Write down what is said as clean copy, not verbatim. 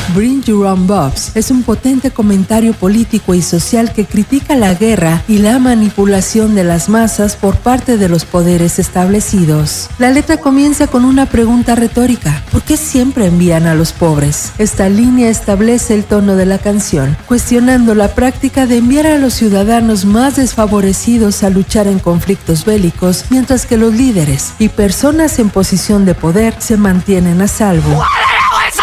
Bring Your Own Box es un potente comentario político y social que critica la guerra y la manipulación de las masas por parte de los poderes establecidos. La letra comienza con una pregunta retórica: ¿por qué siempre envían a los pobres? Esta línea establece el tono de la canción, cuestionando la práctica de enviar a los ciudadanos más desfavorecidos a luchar en conflictos bélicos, mientras que los líderes y personas en posición de poder se mantienen a salvo.